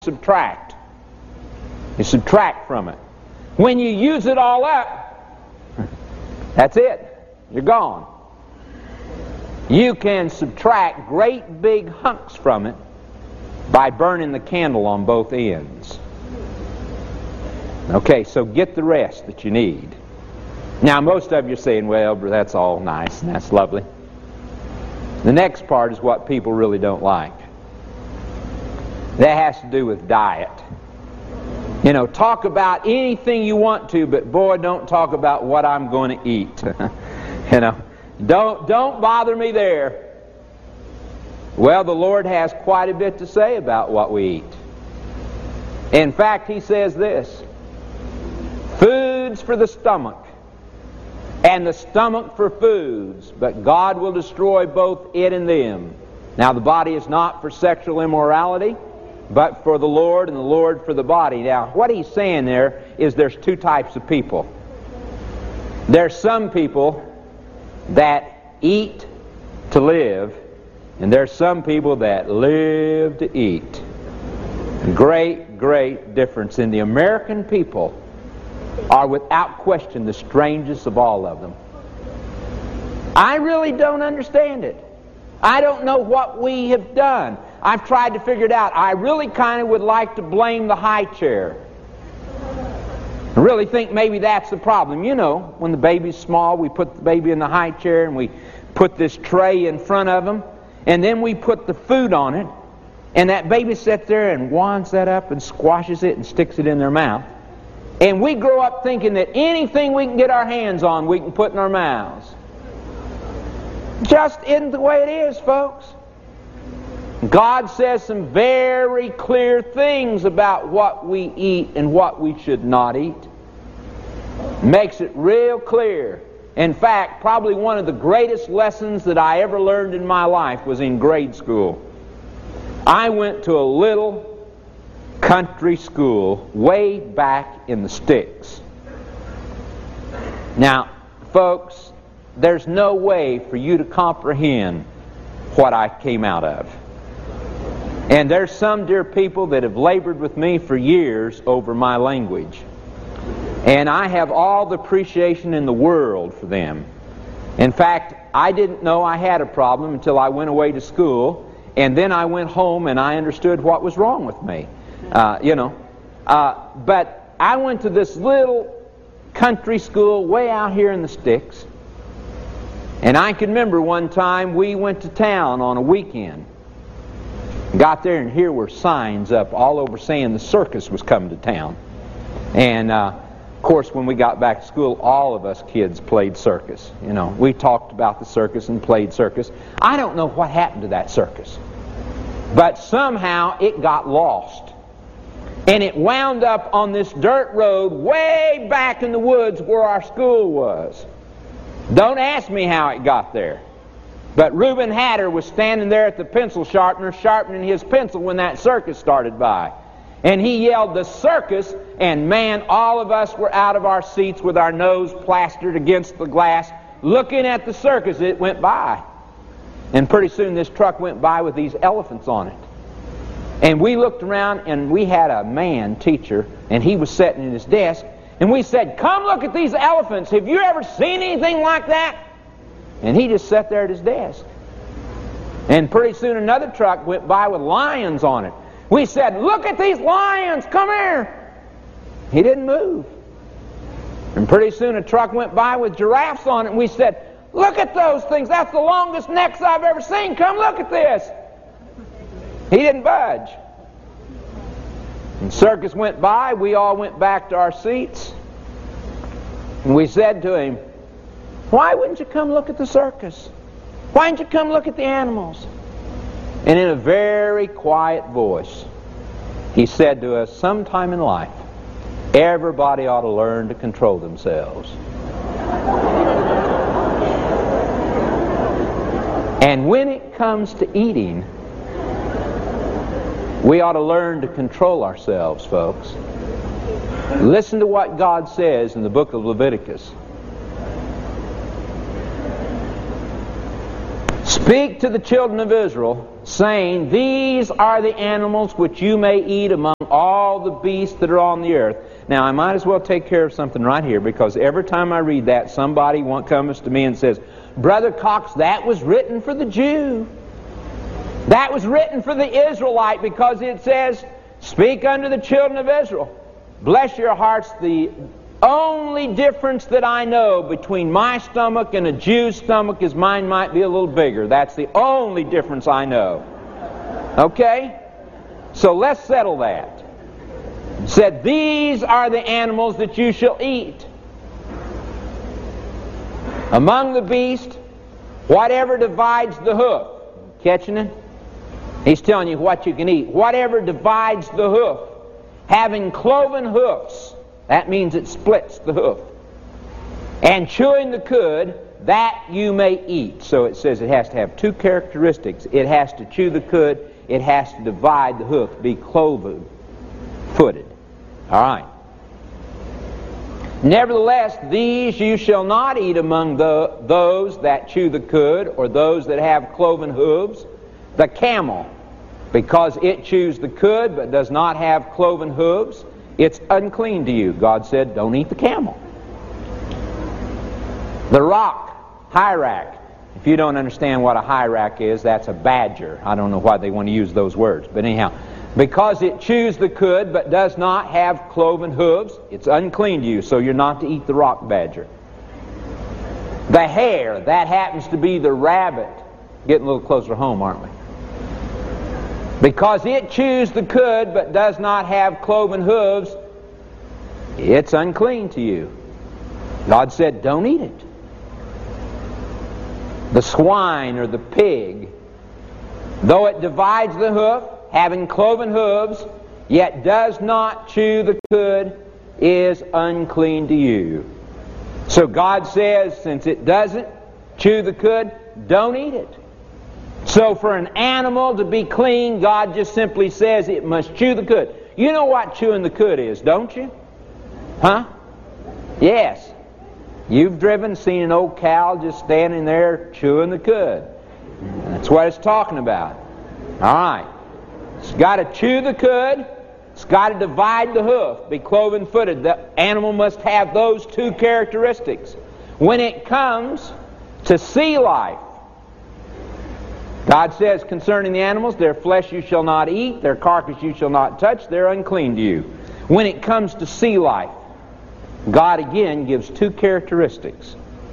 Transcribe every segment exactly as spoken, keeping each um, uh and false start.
subtract. You subtract from it. When you use it all up, that's it. You're gone. You can subtract great big hunks from it by burning the candle on both ends. Okay, so get the rest that you need. Now, most of you are saying, well, that's all nice and that's lovely. The next part is what people really don't like. That has to do with diet. You know, talk about anything you want to, but boy, don't talk about what I'm going to eat. You know, don't, don't bother me there. Well, the Lord has quite a bit to say about what we eat. In fact, He says this: foods for the stomach, and the stomach for foods, but God will destroy both it and them. Now, the body is not for sexual immorality, but for the Lord, and the Lord for the body. Now, what He's saying there is there's two types of people. There's some people that eat to live, and there's some people that live to eat. Great, great difference. And the American people are without question the strangest of all of them. I really don't understand it. I don't know what we have done. I've tried to figure it out. I really kind of would like to blame the high chair. I really think maybe that's the problem. You know, when the baby's small, we put the baby in the high chair and we put this tray in front of him, and then we put the food on it, and that baby sits there and wands that up and squashes it and sticks it in their mouth. And we grow up thinking that anything we can get our hands on, we can put in our mouths. Just isn't the way it is, folks. God says some very clear things about what we eat and what we should not eat. Makes it real clear. In fact, probably one of the greatest lessons that I ever learned in my life was in grade school. I went to a little country school way back in the sticks. Now, folks, there's no way for you to comprehend what I came out of. And there's some dear people that have labored with me for years over my language. And I have all the appreciation in the world for them. In fact, I didn't know I had a problem until I went away to school, and then I went home and I understood what was wrong with me. Uh, you know, uh, but I went to this little country school way out here in the sticks, and I can remember one time we went to town on a weekend. Got there, and here were signs up all over saying the circus was coming to town. And uh, of course, when we got back to school, all of us kids played circus. You know, we talked about the circus and played circus. I don't know what happened to that circus, but somehow it got lost. And it wound up on this dirt road way back in the woods where our school was. Don't ask me how it got there. But Reuben Hatter was standing there at the pencil sharpener sharpening his pencil when that circus started by. And he yelled, "The circus!" And man, all of us were out of our seats with our nose plastered against the glass, looking at the circus. It went by. And pretty soon this truck went by with these elephants on it. And we looked around, and we had a man teacher, and he was sitting in his desk, and we said, "Come look at these elephants. Have you ever seen anything like that?" And he just sat there at his desk. And pretty soon another truck went by with lions on it. We said, "Look at these lions. Come here." He didn't move. And pretty soon a truck went by with giraffes on it, and we said, "Look at those things. That's the longest necks I've ever seen. Come look at this." He didn't budge. And circus went by. We all went back to our seats. And we said to him, "Why wouldn't you come look at the circus? Why didn't you come look at the animals?" And in a very quiet voice, he said to us, "Sometime in life, everybody ought to learn to control themselves." And when it comes to eating, we ought to learn to control ourselves, folks. Listen to what God says in the book of Leviticus. "Speak to the children of Israel, saying, These are the animals which you may eat among all the beasts that are on the earth. Now, I might as well take care of something right here, because every time I read that, somebody comes to me and says, Brother Cox, that was written for the Jew. That was written for the Israelite, because it says, Speak unto the children of Israel. Bless your hearts. The only difference that I know between my stomach and a Jew's stomach is mine might be a little bigger. That's the only difference I know. Okay? So let's settle that. It said, These are the animals that you shall eat. Among the beast, whatever divides the hoof. Catching it? He's telling you what you can eat. Whatever divides the hoof, having cloven hoofs, that means it splits the hoof. And chewing the cud, that you may eat. So it says it has to have two characteristics. It has to chew the cud, it has to divide the hoof, be cloven footed. All right. Nevertheless, these you shall not eat among the, those that chew the cud, or those that have cloven hooves. The camel, because it chews the cud but does not have cloven hooves, it's unclean to you. God said, don't eat the camel. The rock, hyrax. If you don't understand what a hyrax is, that's a badger. I don't know why they want to use those words, but anyhow. Because it chews the cud but does not have cloven hooves, it's unclean to you, so you're not to eat the rock badger. The hare, that happens to be the rabbit. Getting a little closer home, aren't we? Because it chews the cud but does not have cloven hooves, it's unclean to you. God said, don't eat it. The swine or the pig, though it divides the hoof, having cloven hooves, yet does not chew the cud, is unclean to you. So God says, since it doesn't chew the cud, don't eat it. So for an animal to be clean, God just simply says it must chew the cud. You know what chewing the cud is, don't you? Huh? Yes. You've driven, seen an old cow just standing there chewing the cud. That's what it's talking about. All right. It's got to chew the cud. It's got to divide the hoof, be cloven-footed. The animal must have those two characteristics. When it comes to sea life, God says concerning the animals, their flesh you shall not eat, their carcass you shall not touch, they're unclean to you. When it comes to sea life, God again gives two characteristics.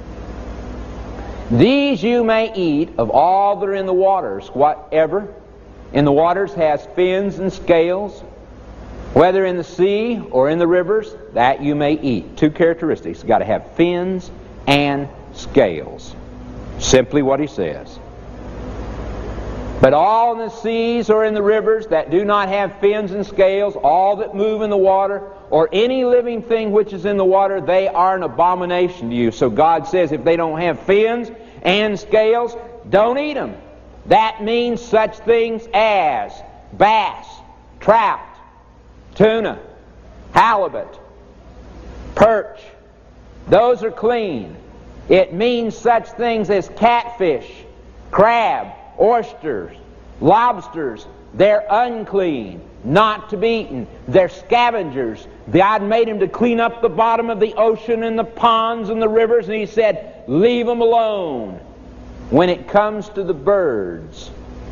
These you may eat of all that are in the waters, whatever in the waters has fins and scales, whether in the sea or in the rivers, that you may eat. Two characteristics. You've got to have fins and scales. Simply what he says. But all in the seas or in the rivers that do not have fins and scales, all that move in the water, or any living thing which is in the water, they are an abomination to you. So God says if they don't have fins and scales, don't eat them. That means such things as bass, trout, tuna, halibut, perch. Those are clean. It means such things as catfish, crab, oysters, lobsters. They're unclean, not to be eaten. They're scavengers. God made them to clean up the bottom of the ocean and the ponds and the rivers, and he said, leave them alone. When it comes to the birds,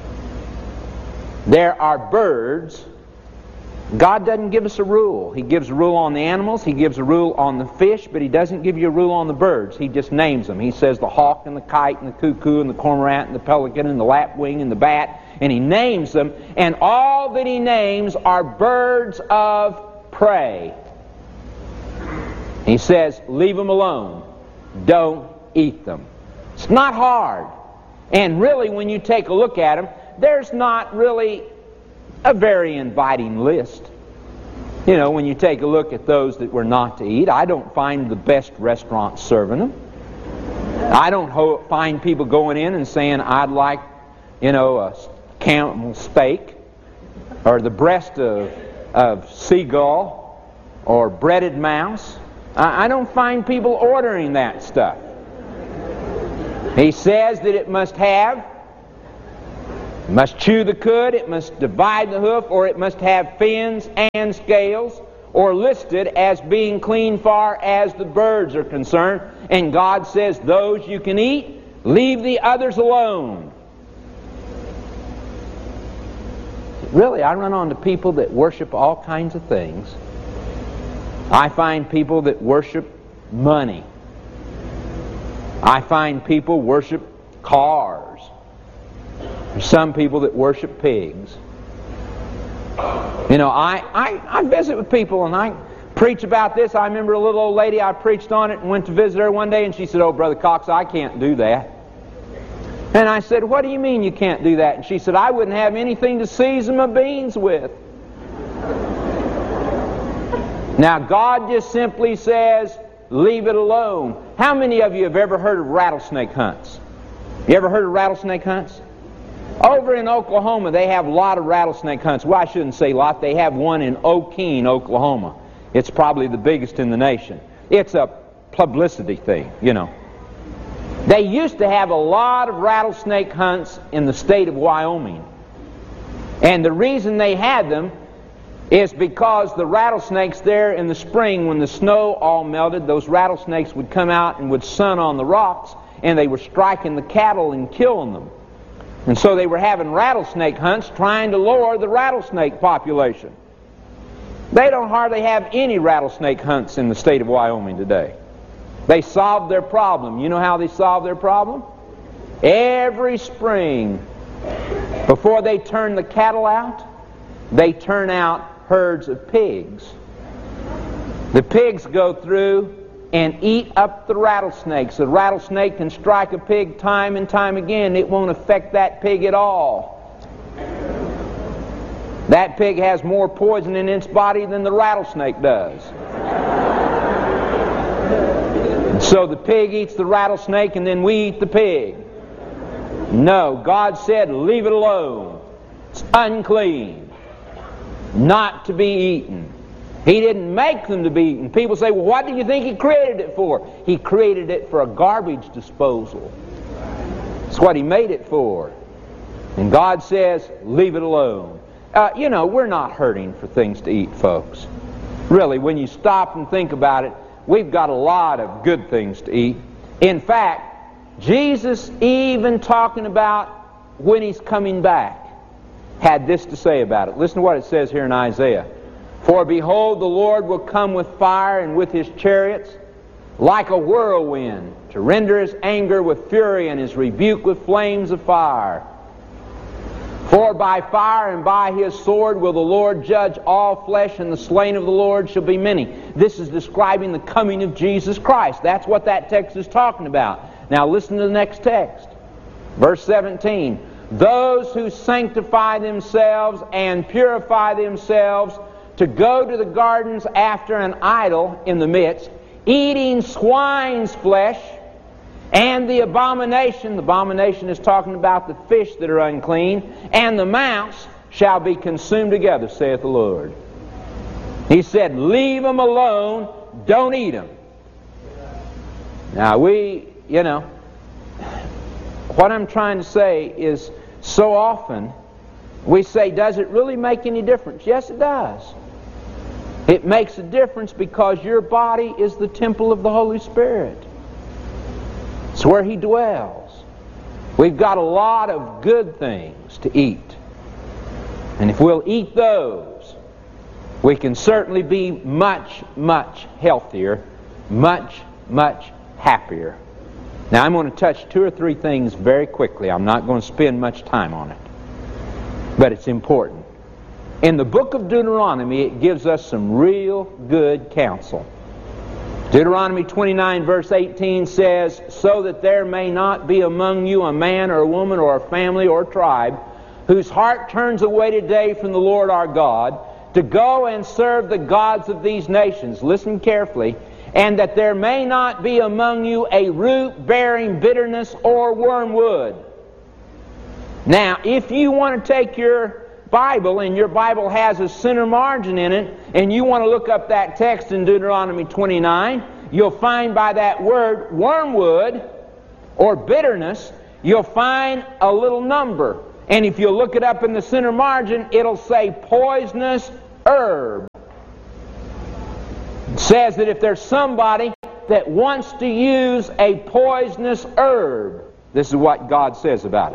there are birds. God doesn't give us a rule. He gives a rule on the animals, he gives a rule on the fish, but he doesn't give you a rule on the birds. He just names them. He says the hawk and the kite and the cuckoo and the cormorant and the pelican and the lapwing and the bat, and he names them, and all that he names are birds of prey. He says, leave them alone. Don't eat them. It's not hard. And really, when you take a look at them, there's not really a very inviting list. You know, when you take a look at those that were not to eat, I don't find the best restaurants serving them. I don't ho- find people going in and saying, I'd like, you know, a camel steak, or the breast of, of seagull, or breaded mouse. I, I don't find people ordering that stuff. He says that it must have It must chew the cud, it must divide the hoof, or it must have fins and scales, or listed as being clean far as the birds are concerned. And God says, those you can eat, leave the others alone. Really, I run onto people that worship all kinds of things. I find people that worship money. I find people worship cars. There's some people that worship pigs. You know, I, I, I visit with people and I preach about this. I remember a little old lady, I preached on it and went to visit her one day, and she said, "Oh, Brother Cox, I can't do that." And I said, "What do you mean you can't do that?" And she said, "I wouldn't have anything to season my beans with." Now, God just simply says, leave it alone. How many of you have ever heard of rattlesnake hunts? You ever heard of rattlesnake hunts? Over in Oklahoma, they have a lot of rattlesnake hunts. Well, I shouldn't say lot. They have one in Okeen, Oklahoma. It's probably the biggest in the nation. It's a publicity thing, you know. They used to have a lot of rattlesnake hunts in the state of Wyoming. And the reason they had them is because the rattlesnakes there in the spring, when the snow all melted, those rattlesnakes would come out and would sun on the rocks, and they were striking the cattle and killing them. And so they were having rattlesnake hunts trying to lower the rattlesnake population. They don't hardly have any rattlesnake hunts in the state of Wyoming today. They solved their problem. You know how they solved their problem? Every spring, before they turn the cattle out, they turn out herds of pigs. The pigs go through and eat up the rattlesnakes. The rattlesnake can strike a pig time and time again. It won't affect that pig at all. That pig has more poison in its body than the rattlesnake does. So the pig eats the rattlesnake and then we eat the pig. No, God said, leave it alone. It's unclean. Not to be eaten. He didn't make them to be eaten. People say, well, what do you think He created it for? He created it for a garbage disposal. That's what He made it for. And God says, leave it alone. Uh, you know, we're not hurting for things to eat, folks. Really, when you stop and think about it, we've got a lot of good things to eat. In fact, Jesus, even talking about when He's coming back, had this to say about it. Listen to what it says here in Isaiah. For behold, the Lord will come with fire and with His chariots, like a whirlwind, to render His anger with fury and His rebuke with flames of fire. For by fire and by His sword will the Lord judge all flesh, and the slain of the Lord shall be many. This is describing the coming of Jesus Christ. That's what that text is talking about. Now listen to the next text. Verse seventeen. Those who sanctify themselves and purify themselves to go to the gardens after an idol in the midst, eating swine's flesh, and the abomination, the abomination is talking about the fish that are unclean, and the mouse shall be consumed together, saith the Lord. He said, leave them alone, don't eat them. Now we, you know, what I'm trying to say is, so often we say, does it really make any difference? Yes, it does. It makes a difference because your body is the temple of the Holy Spirit. It's where He dwells. We've got a lot of good things to eat. And if we'll eat those, we can certainly be much, much healthier, much, much happier. Now I'm going to touch two or three things very quickly. I'm not going to spend much time on it. But it's important. In the book of Deuteronomy, it gives us some real good counsel. Deuteronomy twenty-nine verse eighteen says, so that there may not be among you a man or a woman or a family or a tribe whose heart turns away today from the Lord our God to go and serve the gods of these nations. Listen carefully. And that there may not be among you a root bearing bitterness or wormwood. Now, if you want to take your Bible, and your Bible has a center margin in it, and you want to look up that text in Deuteronomy twenty-nine, you'll find by that word wormwood or bitterness, you'll find a little number. And if you look it up in the center margin, it'll say poisonous herb. It says that if there's somebody that wants to use a poisonous herb, this is what God says about it.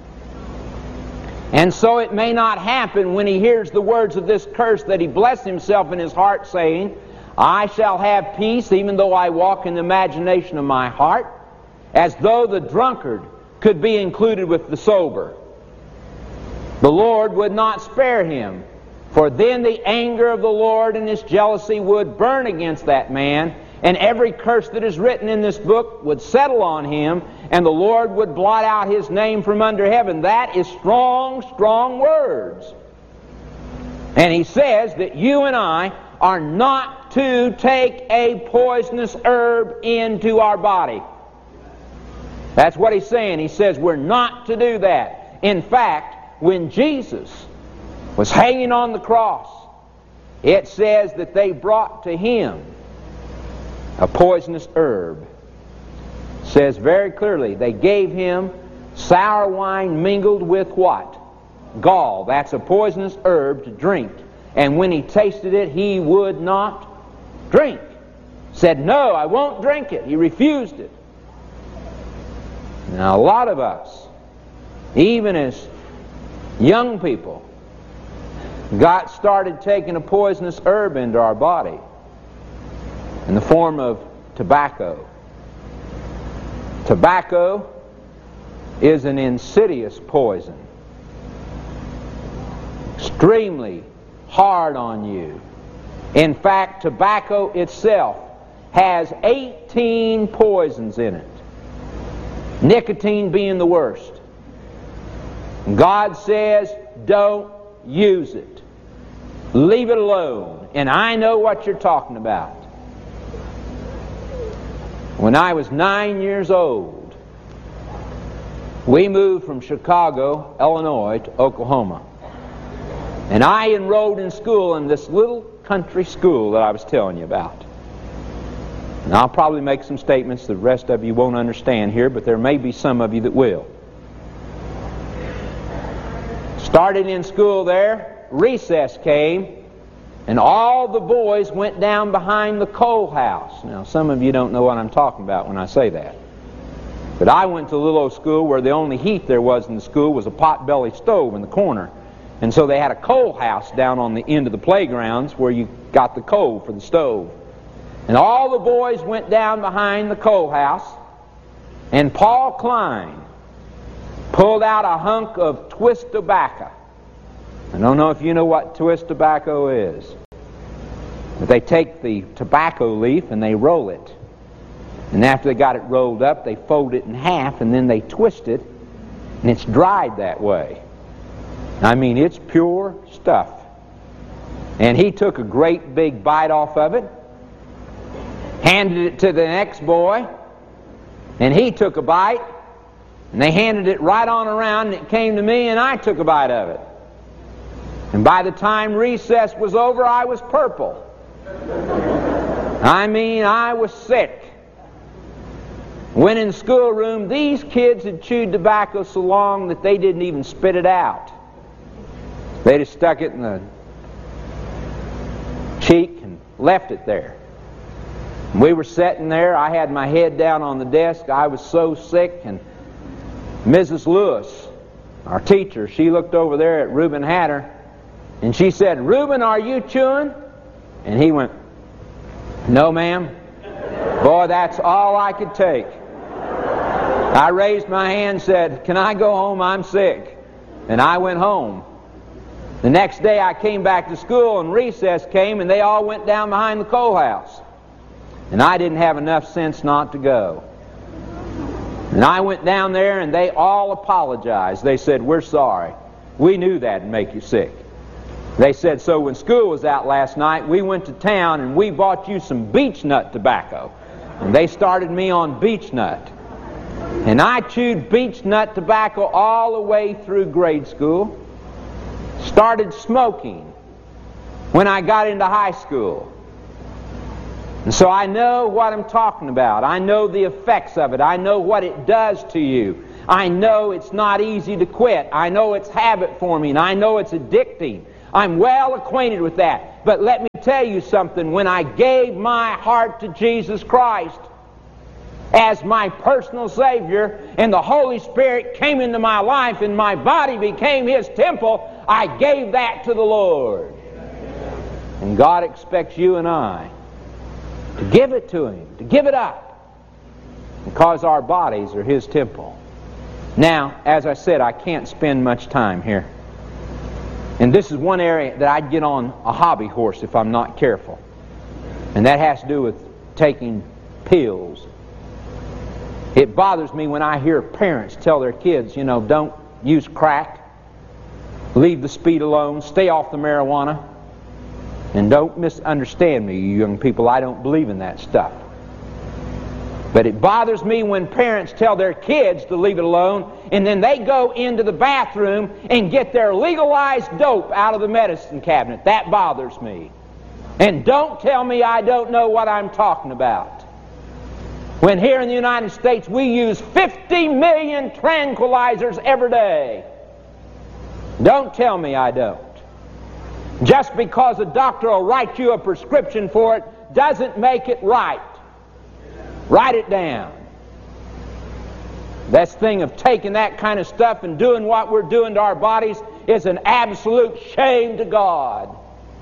And so it may not happen when he hears the words of this curse that he bless himself in his heart, saying, I shall have peace even though I walk in the imagination of my heart, as though the drunkard could be included with the sober. The Lord would not spare him, for then the anger of the Lord and his jealousy would burn against that man, and every curse that is written in this book would settle on him, and the Lord would blot out his name from under heaven. That is strong, strong words. And he says that you and I are not to take a poisonous herb into our body. That's what he's saying. He says we're not to do that. In fact, when Jesus was hanging on the cross, it says that they brought to him a poisonous herb. It says very clearly, they gave him sour wine mingled with what? Gall. That's a poisonous herb to drink. And when he tasted it, he would not drink. Said, no, I won't drink it. He refused it. Now, a lot of us, even as young people, got started taking a poisonous herb into our body in the form of tobacco. Tobacco is an insidious poison, extremely hard on you. In fact, tobacco itself has eighteen poisons in it, nicotine being the worst. God says, don't use it. Leave it alone. And I know what you're talking about. When I was nine years old, we moved from Chicago, Illinois, to Oklahoma. And I enrolled in school in this little country school that I was telling you about. And I'll probably make some statements the rest of you won't understand here, but there may be some of you that will. Started in school there, recess came, and all the boys went down behind the coal house. Now, some of you don't know what I'm talking about when I say that. But I went to a little old school where the only heat there was in the school was a pot-belly stove in the corner. And so they had a coal house down on the end of the playgrounds where you got the coal for the stove. And all the boys went down behind the coal house, and Paul Klein pulled out a hunk of twist tobacco. I don't know if you know what twist tobacco is. But they take the tobacco leaf and they roll it. And after they got it rolled up, they fold it in half and then they twist it, and it's dried that way. I mean, it's pure stuff. And he took a great big bite off of it, handed it to the next boy, and he took a bite, and they handed it right on around, and it came to me, and I took a bite of it. And by the time recess was over, I was purple. I mean, I was sick. When in the schoolroom, these kids had chewed tobacco so long that they didn't even spit it out. They just stuck it in the cheek and left it there. And we were sitting there. I had my head down on the desk. I was so sick. And Missus Lewis, our teacher, she looked over there at Reuben Hatter, and she said, "Reuben, are you chewing?" And he went, "No, ma'am." Boy, that's all I could take. I raised my hand and said, "Can I go home? I'm sick." And I went home. The next day I came back to school, and recess came, and they all went down behind the coal house. And I didn't have enough sense not to go. And I went down there, and they all apologized. They said, "We're sorry. We knew that'd make you sick." They said, "So when school was out last night, we went to town and we bought you some beech nut tobacco." And they started me on beech nut. And I chewed beech nut tobacco all the way through grade school. Started smoking when I got into high school. And so I know what I'm talking about. I know the effects of it. I know what it does to you. I know it's not easy to quit. I know it's habit forming. I know it's addicting. I'm well acquainted with that. But let me tell you something. When I gave my heart to Jesus Christ as my personal Savior, and the Holy Spirit came into my life and my body became His temple, I gave that to the Lord. And God expects you and I to give it to Him, to give it up, because our bodies are His temple. Now, as I said, I can't spend much time here. And this is one area that I'd get on a hobby horse if I'm not careful. And that has to do with taking pills. It bothers me when I hear parents tell their kids, you know, don't use crack, leave the speed alone, stay off the marijuana. And don't misunderstand me, you young people, I don't believe in that stuff. But it bothers me when parents tell their kids to leave it alone, and then they go into the bathroom and get their legalized dope out of the medicine cabinet. That bothers me. And don't tell me I don't know what I'm talking about. When here in the United States we use fifty million tranquilizers every day. Don't tell me I don't. Just because a doctor will write you a prescription for it doesn't make it right. Write it down. This thing of taking that kind of stuff and doing what we're doing to our bodies is an absolute shame to God.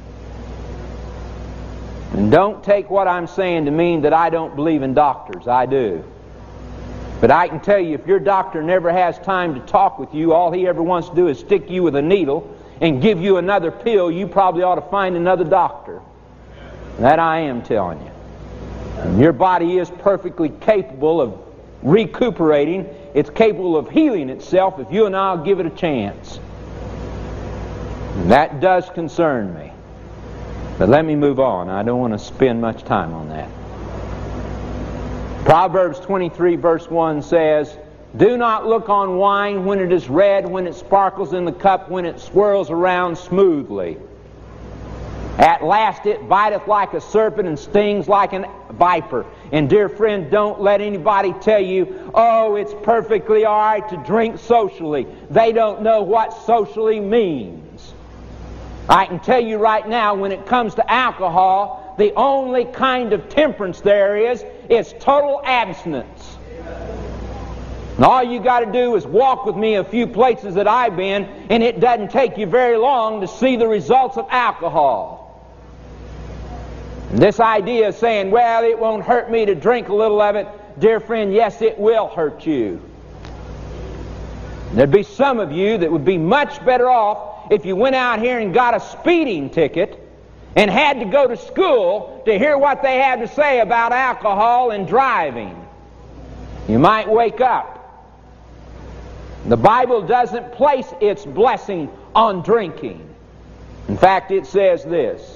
And don't take what I'm saying to mean that I don't believe in doctors. I do. But I can tell you, if your doctor never has time to talk with you, all he ever wants to do is stick you with a needle and give you another pill, you probably ought to find another doctor. That I am telling you. And your body is perfectly capable of recuperating. It's capable of healing itself if you and I will give it a chance. And that does concern me. But let me move on. I don't want to spend much time on that. Proverbs twenty-three verse one says, "Do not look on wine when it is red, when it sparkles in the cup, when it swirls around smoothly. At last it biteth like a serpent and stings like a viper." And dear friend, don't let anybody tell you, oh, it's perfectly all right to drink socially. They don't know what socially means. I can tell you right now, when it comes to alcohol, the only kind of temperance there is, is total abstinence. And all you got to do is walk with me a few places that I've been, and it doesn't take you very long to see the results of alcohol. And this idea of saying, well, it won't hurt me to drink a little of it, dear friend, yes, it will hurt you. There'd be some of you that would be much better off if you went out here and got a speeding ticket and had to go to school to hear what they had to say about alcohol and driving. You might wake up. The Bible doesn't place its blessing on drinking. In fact, it says this: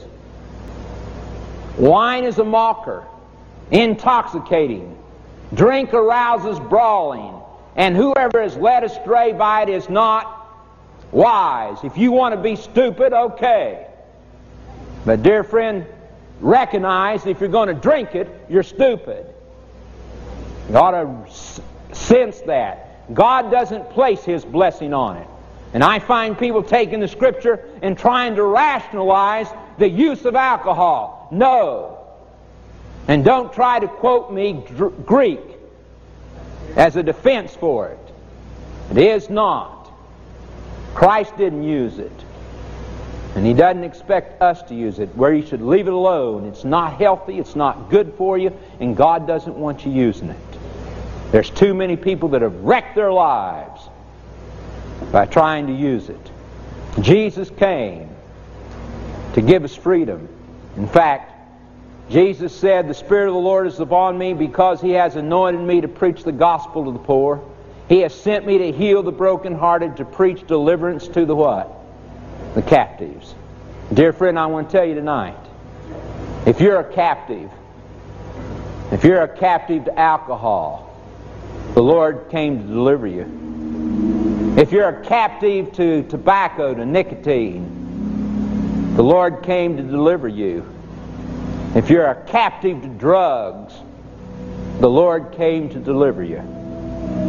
wine is a mocker, intoxicating. Drink arouses brawling, and whoever is led astray by it is not wise. If you want to be stupid, okay. But dear friend, recognize if you're going to drink it, you're stupid. You ought to sense that. God doesn't place His blessing on it. And I find people taking the Scripture and trying to rationalize the use of alcohol. No. And don't try to quote me dr- Greek as a defense for it. It is not. Christ didn't use it. And He doesn't expect us to use it, where you should leave it alone. It's not healthy, it's not good for you, and God doesn't want you using it. There's too many people that have wrecked their lives by trying to use it. Jesus came to give us freedom. In fact, Jesus said, "The Spirit of the Lord is upon me because He has anointed me to preach the gospel to the poor. He has sent me to heal the brokenhearted, to preach deliverance to the what? The captives." Dear friend, I want to tell you tonight, if you're a captive, if you're a captive to alcohol, the Lord came to deliver you. If you're a captive to tobacco, to nicotine, the Lord came to deliver you. If you're a captive to drugs, the Lord came to deliver you.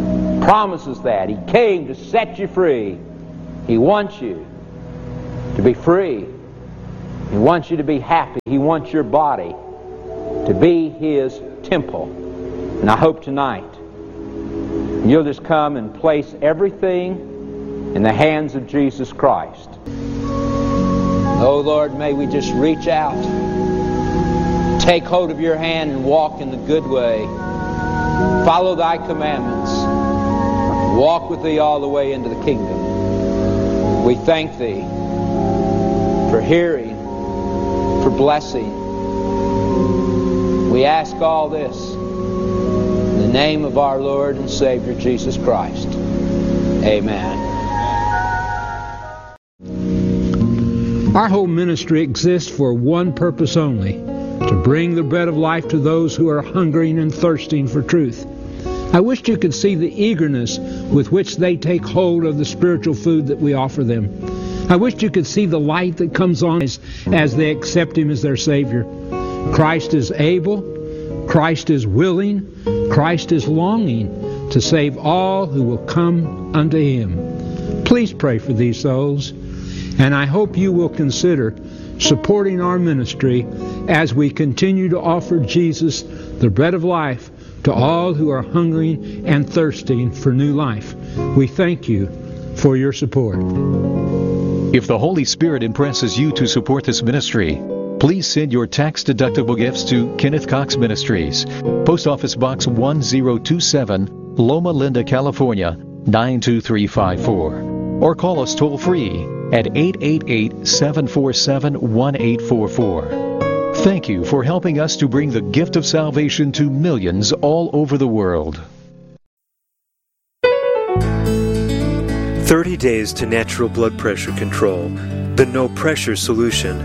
promises that. He came to set you free. He wants you to be free. He wants you to be happy. He wants your body to be His temple. And I hope tonight you'll just come and place everything in the hands of Jesus Christ. Oh Lord, may we just reach out, take hold of your hand and walk in the good way. Follow thy commandments. Walk with thee all the way into the kingdom. We thank thee for hearing, for blessing. We ask all this in the name of our Lord and Savior Jesus Christ. Amen. Our whole ministry exists for one purpose only, to bring the bread of life to those who are hungering and thirsting for truth. I wish you could see the eagerness with which they take hold of the spiritual food that we offer them. I wish you could see the light that comes on as, as they accept Him as their Savior. Christ is able, Christ is willing, Christ is longing to save all who will come unto Him. Please pray for these souls, and I hope you will consider supporting our ministry as we continue to offer Jesus, the bread of life, to all who are hungering and thirsting for new life. We thank you for your support. If the Holy Spirit impresses you to support this ministry, please send your tax-deductible gifts to Kenneth Cox Ministries, Post Office Box one zero two seven, Loma Linda, California, nine two three five four. Or call us toll-free at eight eight eight, seven four seven, one eight four four. Thank you for helping us to bring the gift of salvation to millions all over the world. thirty days to natural blood pressure control. The no pressure solution.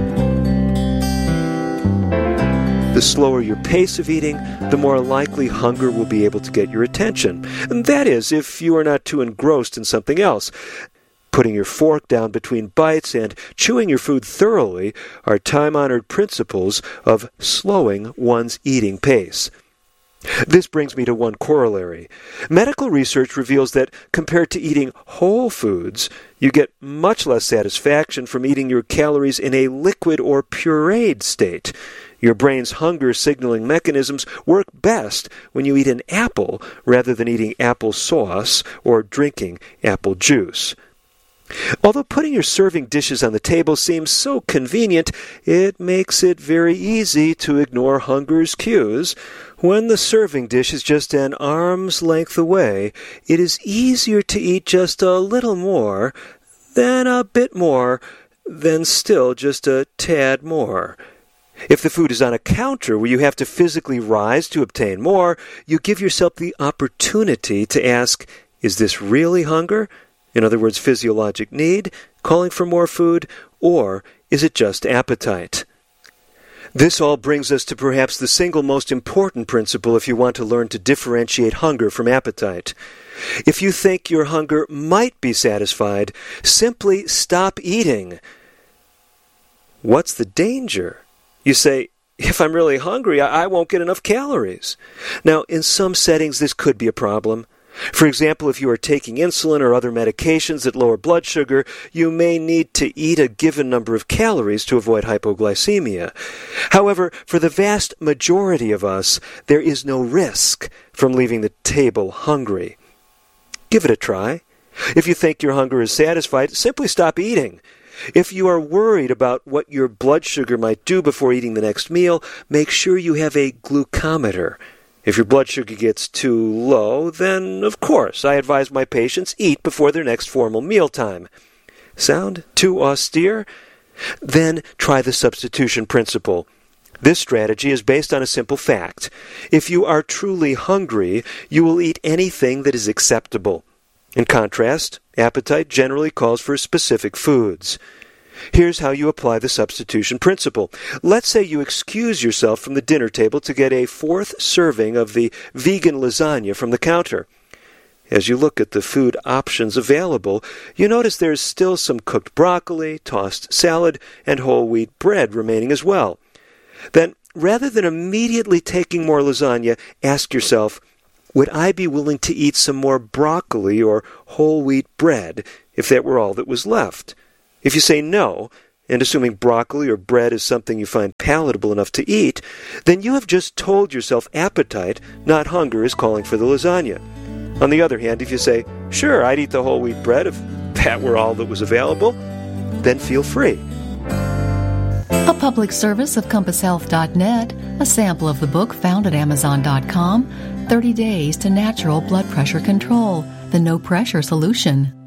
The slower your pace of eating, the more likely hunger will be able to get your attention. And that is, if you are not too engrossed in something else. Putting your fork down between bites and chewing your food thoroughly are time-honored principles of slowing one's eating pace. This brings me to one corollary. Medical research reveals that compared to eating whole foods, you get much less satisfaction from eating your calories in a liquid or pureed state. Your brain's hunger signaling mechanisms work best when you eat an apple rather than eating apple sauce or drinking apple juice. Although putting your serving dishes on the table seems so convenient, it makes it very easy to ignore hunger's cues. When the serving dish is just an arm's length away, it is easier to eat just a little more, then a bit more, then still just a tad more. If the food is on a counter where you have to physically rise to obtain more, you give yourself the opportunity to ask, is this really hunger? In other words, physiologic need, calling for more food, or is it just appetite? This all brings us to perhaps the single most important principle if you want to learn to differentiate hunger from appetite. If you think your hunger might be satisfied, simply stop eating. What's the danger? You say, if I'm really hungry, I won't get enough calories. Now, in some settings, this could be a problem. For example, if you are taking insulin or other medications that lower blood sugar, you may need to eat a given number of calories to avoid hypoglycemia. However, for the vast majority of us, there is no risk from leaving the table hungry. Give it a try. If you think your hunger is satisfied, simply stop eating. If you are worried about what your blood sugar might do before eating the next meal, make sure you have a glucometer. If your blood sugar gets too low, then, of course, I advise my patients eat before their next formal mealtime. Sound too austere? Then try the substitution principle. This strategy is based on a simple fact. If you are truly hungry, you will eat anything that is acceptable. In contrast, appetite generally calls for specific foods. Here's how you apply the substitution principle. Let's say you excuse yourself from the dinner table to get a fourth serving of the vegan lasagna from the counter. As you look at the food options available, you notice there's still some cooked broccoli, tossed salad, and whole wheat bread remaining as well. Then, rather than immediately taking more lasagna, ask yourself, would I be willing to eat some more broccoli or whole wheat bread if that were all that was left? If you say no, and assuming broccoli or bread is something you find palatable enough to eat, then you have just told yourself appetite, not hunger, is calling for the lasagna. On the other hand, if you say, sure, I'd eat the whole wheat bread if that were all that was available, then feel free. A public service of compass health dot net, a sample of the book found at amazon dot com, thirty days to Natural Blood Pressure Control, the No Pressure Solution.